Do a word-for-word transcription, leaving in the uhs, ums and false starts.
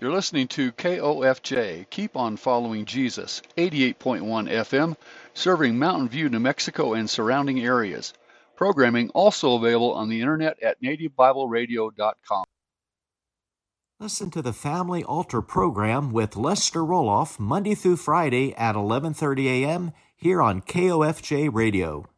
You're listening to K O F J, Keep on Following Jesus, eighty-eight point one F M, serving Mountain View, New Mexico and surrounding areas. Programming also available on the internet at native bible radio dot com. Listen to the Family Altar program with Lester Roloff Monday through Friday at eleven thirty a.m. here on K O F J Radio.